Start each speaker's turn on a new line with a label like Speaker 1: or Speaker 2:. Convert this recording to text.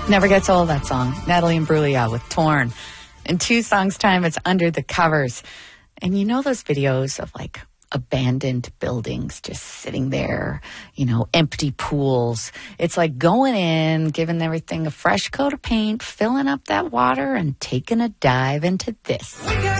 Speaker 1: Never gets old, that song. Natalie Imbruglia with Torn. In 2 songs' time, it's Under the Covers. And you know those videos of like abandoned buildings just sitting there, empty pools. It's like going in, giving everything a fresh coat of paint, filling up that water, and taking a dive into this.